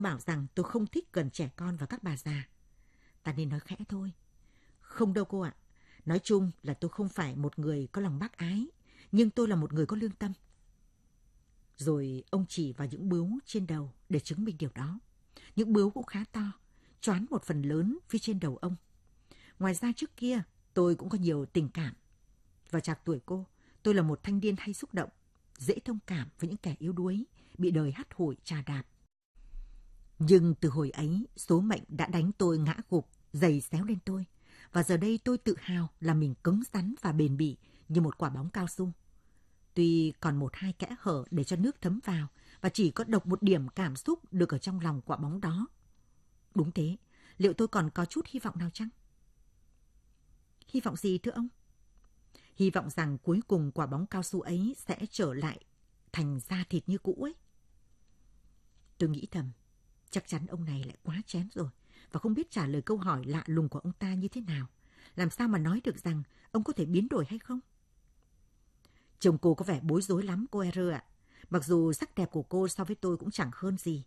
bảo rằng tôi không thích gần trẻ con và các bà già. Ta nên nói khẽ thôi. Không đâu cô ạ. Nói chung là tôi không phải một người có lòng bác ái, nhưng tôi là một người có lương tâm. Rồi ông chỉ vào những bướu trên đầu để chứng minh điều đó. Những bướu cũng khá to, choán một phần lớn phía trên đầu ông. Ngoài ra trước kia, tôi cũng có nhiều tình cảm. Vào trạc tuổi cô, tôi là một thanh niên hay xúc động, dễ thông cảm với những kẻ yếu đuối, bị đời hắt hủi chà đạp. Nhưng từ hồi ấy, số mệnh đã đánh tôi ngã gục, giày xéo lên tôi. Và giờ đây tôi tự hào là mình cứng rắn và bền bỉ như một quả bóng cao su. Tuy còn một hai kẽ hở để cho nước thấm vào và chỉ có độc một điểm cảm xúc được ở trong lòng quả bóng đó. Đúng thế, liệu tôi còn có chút hy vọng nào chăng? Hy vọng gì thưa ông? Hy vọng rằng cuối cùng quả bóng cao su ấy sẽ trở lại thành da thịt như cũ ấy. Tôi nghĩ thầm, chắc chắn ông này lại quá chén rồi và không biết trả lời câu hỏi lạ lùng của ông ta như thế nào. Làm sao mà nói được rằng ông có thể biến đổi hay không? Chồng cô có vẻ bối rối lắm cô R ạ. Mặc dù sắc đẹp của cô so với tôi cũng chẳng hơn gì.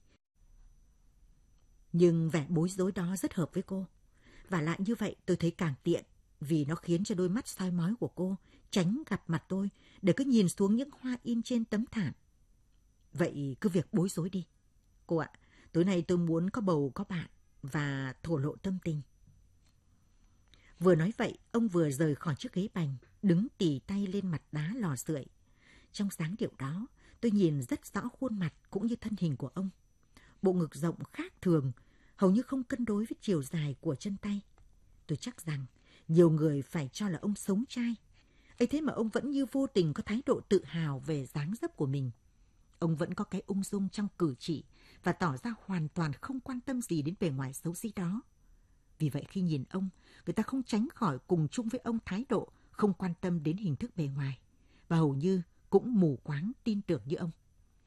Nhưng vẻ bối rối đó rất hợp với cô. Và lại như vậy tôi thấy càng tiện, vì nó khiến cho đôi mắt soi mói của cô tránh gặp mặt tôi để cứ nhìn xuống những hoa in trên tấm thảm. Vậy cứ việc bối rối đi. Cô ạ, tối nay tôi muốn có bầu có bạn và thổ lộ tâm tình. Vừa nói vậy, ông vừa rời khỏi chiếc ghế bành, đứng tì tay lên mặt đá lò sưởi. Trong dáng điệu đó, tôi nhìn rất rõ khuôn mặt cũng như thân hình của ông. Bộ ngực rộng khác thường, hầu như không cân đối với chiều dài của chân tay. Tôi chắc rằng nhiều người phải cho là ông sống trai. Ấy thế mà ông vẫn như vô tình có thái độ tự hào về dáng dấp của mình. Ông vẫn có cái ung dung trong cử chỉ và tỏ ra hoàn toàn không quan tâm gì đến bề ngoài xấu xí đó. Vì vậy khi nhìn ông, người ta không tránh khỏi cùng chung với ông thái độ không quan tâm đến hình thức bề ngoài và hầu như cũng mù quáng tin tưởng như ông.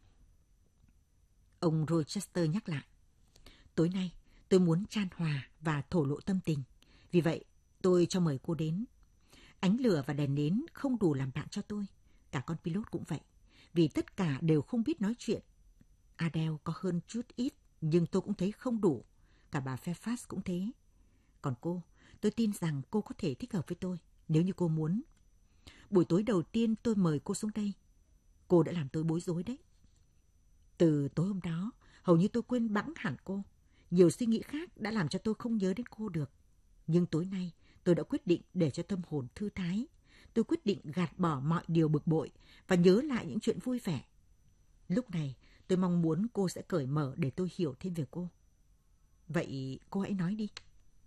Ông Rochester nhắc lại, tối nay tôi muốn chan hòa và thổ lộ tâm tình. Vì vậy tôi cho mời cô đến. Ánh lửa và đèn nến không đủ làm bạn cho tôi. Cả con pilot cũng vậy. Vì tất cả đều không biết nói chuyện. Adele có hơn chút ít, nhưng tôi cũng thấy không đủ. Cả bà Fairfax cũng thế. Còn cô, tôi tin rằng cô có thể thích hợp với tôi, nếu như cô muốn. Buổi tối đầu tiên tôi mời cô xuống đây. Cô đã làm tôi bối rối đấy. Từ tối hôm đó, hầu như tôi quên bẵng hẳn cô. Nhiều suy nghĩ khác đã làm cho tôi không nhớ đến cô được. Nhưng tối nay, tôi đã quyết định để cho tâm hồn thư thái. Tôi quyết định gạt bỏ mọi điều bực bội và nhớ lại những chuyện vui vẻ. Lúc này, tôi mong muốn cô sẽ cởi mở để tôi hiểu thêm về cô. Vậy cô hãy nói đi.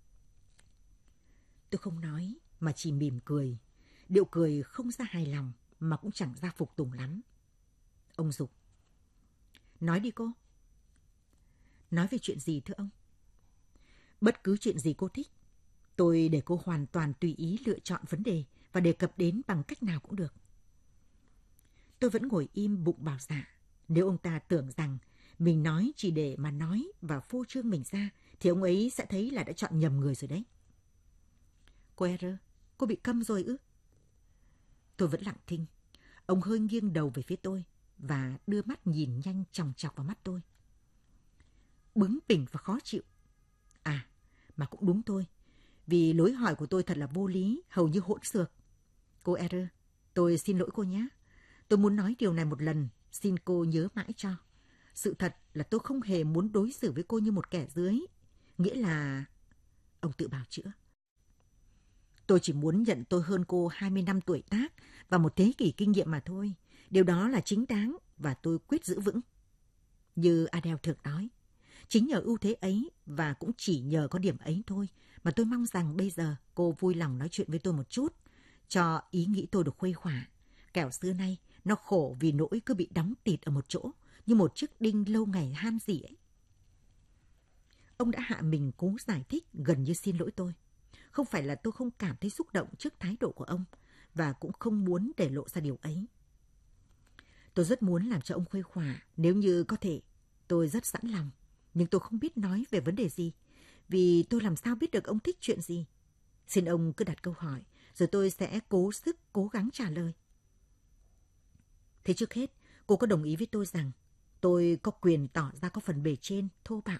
Tôi không nói mà chỉ mỉm cười. Điệu cười không ra hài lòng mà cũng chẳng ra phục tùng lắm. Ông giục. Nói đi cô. Nói về chuyện gì thưa ông? Bất cứ chuyện gì cô thích. Tôi để cô hoàn toàn tùy ý lựa chọn vấn đề và đề cập đến bằng cách nào cũng được. Tôi vẫn ngồi im bụng bảo dạ. Nếu ông ta tưởng rằng mình nói chỉ để mà nói và phô trương mình ra thì ông ấy sẽ thấy là đã chọn nhầm người rồi đấy. Cô R, cô bị câm rồi ư? Tôi vẫn lặng thinh. Ông hơi nghiêng đầu về phía tôi và đưa mắt nhìn nhanh chòng chọc vào mắt tôi. Bướng bỉnh và khó chịu. À, mà cũng đúng thôi. Vì lối hỏi của tôi thật là vô lý, hầu như hỗn xược. Cô R, tôi xin lỗi cô nhé. Tôi muốn nói điều này một lần, xin cô nhớ mãi cho. Sự thật là tôi không hề muốn đối xử với cô như một kẻ dưới. Nghĩa là... Ông tự bào chữa. Tôi chỉ muốn nhận tôi hơn cô 20 năm tuổi tác và một thế kỷ kinh nghiệm mà thôi. Điều đó là chính đáng và tôi quyết giữ vững. Như Adele thường nói, chính nhờ ưu thế ấy và cũng chỉ nhờ có điểm ấy thôi mà tôi mong rằng bây giờ cô vui lòng nói chuyện với tôi một chút, cho ý nghĩ tôi được khuây khỏa. Kẻo xưa nay nó khổ vì nỗi cứ bị đóng tịt ở một chỗ như một chiếc đinh lâu ngày han gì ấy. Ông đã hạ mình cố giải thích gần như xin lỗi tôi. Không phải là tôi không cảm thấy xúc động trước thái độ của ông và cũng không muốn để lộ ra điều ấy. Tôi rất muốn làm cho ông khuây khỏa nếu như có thể. Tôi rất sẵn lòng, nhưng tôi không biết nói về vấn đề gì, vì tôi làm sao biết được ông thích chuyện gì. Xin ông cứ đặt câu hỏi, rồi tôi sẽ cố gắng trả lời. Thế trước hết, cô có đồng ý với tôi rằng Tôi có quyền tỏ ra có phần bề trên, thô bạo.